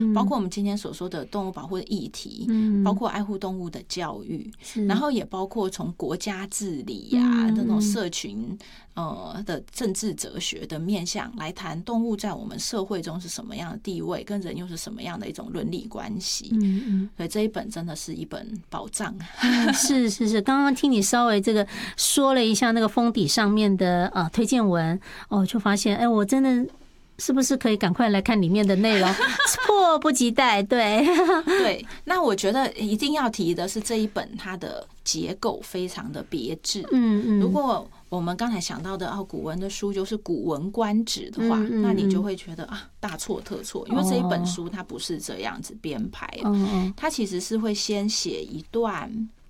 包括我们今天所说的动物保护的议题，包括爱护动物的教育，然后也包括从国家治理啊那种社群的政治哲学的面向来谈动物在我们社会中是什么样的地位，跟人又是什么样的一种伦理关系。所以这一本真的是一本宝藏。 是，刚刚听你稍微这个说了一下那个封底上面的推荐文，就发现我真的是不是可以赶快来看里面的内容，迫不及待。对， 那我觉得一定要提的是这一本它的结构非常的别致。如果我们刚才想到的古文的书就是《古文观止》的话，那你就会觉得大错特错，因为这一本书它不是这样子编排，它其实是会先写一段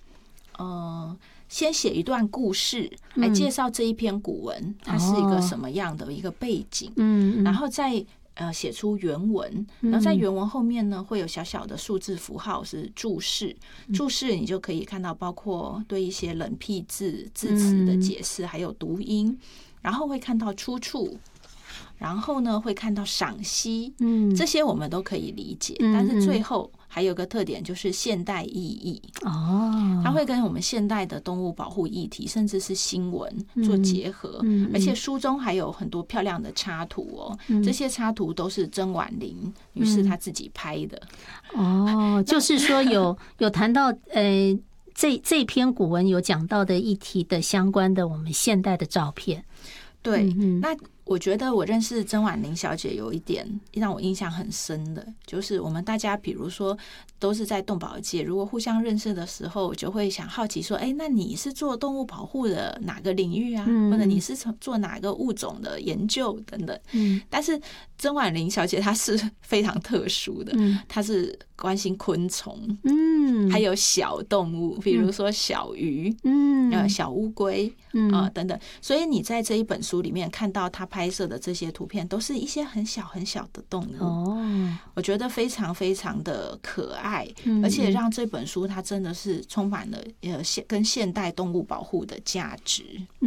故事来介绍这一篇古文它是一个什么样的一个背景，然后再写出原文，然后在原文后面呢会有小小的数字符号是注释，你就可以看到包括对一些冷僻字字词的解释，还有读音，然后会看到出处，然后呢会看到赏析，这些我们都可以理解，但是最后还有个特点就是现代意义它会跟我们现代的动物保护议题甚至是新闻做结合，而且书中还有很多漂亮的插图这些插图都是曾婉玲女士她自己拍的就是说有谈到这篇古文有讲到的议题的相关的我们现代的照片。 对，那我觉得我认识曾婉玲小姐有一点让我印象很深的，就是我们大家比如说都是在动保界，如果互相认识的时候，就会想好奇说，那你是做动物保护的哪个领域啊？或者你是做哪个物种的研究等等。但是曾婉玲小姐她是非常特殊的，她是关心昆虫，还有小动物，比如说小鱼，小乌龟等等。所以你在这一本书里面看到她拍摄的这些图片，都是一些很小很小的动物。我觉得非常非常的可爱，而且让这本书它真的是充满了跟现代动物保护的价值。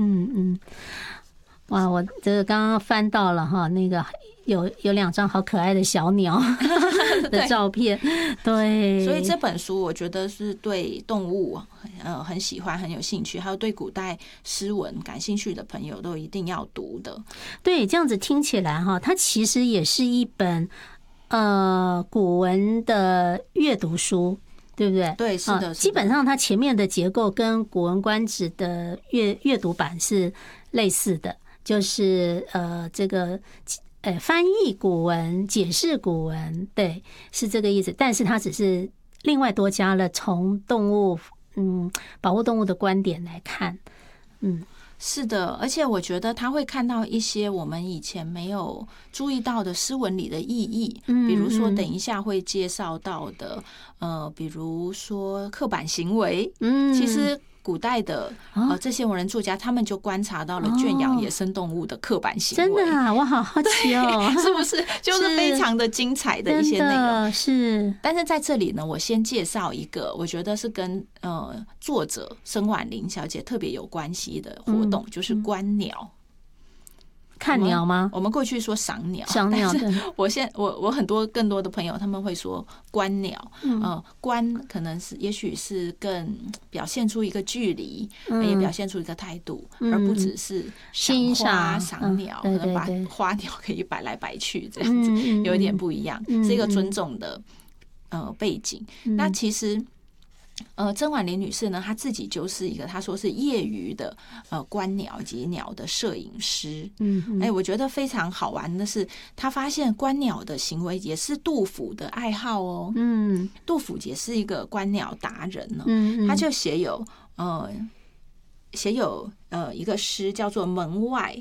哇，我这个刚刚翻到了那个有2张好可爱的小鸟的照片。对， 所以这本书我觉得是对动物很喜欢很有兴趣，还有对古代诗文感兴趣的朋友都一定要读的。 对，这样子听起来它其实也是一本古文的阅读书，对不对？ 对，是的。 基本上它前面的结构跟《古文观止》的阅读版是类似的，就是这个翻译古文、解释古文，对，是这个意思。但是它只是另外多加了从动物保护动物的观点来看。 是的，而且我觉得他会看到一些我们以前没有注意到的诗文里的意义，比如说等一下会介绍到的比如说刻板行为，其实古代的这些文人作家他们就观察到了圈养野生动物的刻板行为。 真的啊，我好好奇哦， 是不是就是非常的精彩的一些内容？ 是。但是在这里呢，我先介绍一个我觉得是跟作者曾婉玲小姐特别有关系的活动，就是观鸟。 看鸟吗？ 我们过去说赏鸟，但是我很多更多的朋友他们会说观鸟，观可能是也许是更表现出一个距离，也表现出一个态度，而不只是赏花赏鸟，可能把花鸟可以摆来摆去这样子，有一点不一样，是一个尊重的背景。那其实曾婉玲女士呢，她自己就是一个，她说是业余的观鸟及鸟的摄影师。我觉得非常好玩的是，她发现观鸟的行为也是杜甫的爱好哦。杜甫也是一个观鸟达人哦。他就写有一个诗叫做《门外》。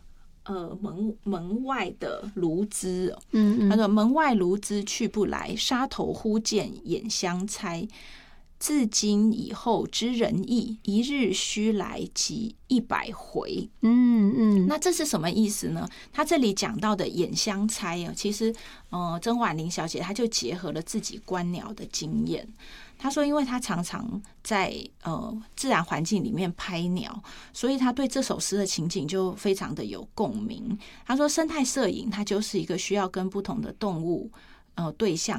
门外的卢兹，他说门外卢兹去不来，沙头忽见眼相猜。自今以后知人意，一日须来即100回。那这是什么意思呢？他这里讲到的眼相猜其实曾婉玲小姐她就结合了自己观鸟的经验。她说，因为她常常在自然环境里面拍鸟，所以她对这首诗的情景就非常的有共鸣。她说，生态摄影它就是一个需要跟不同的动物对象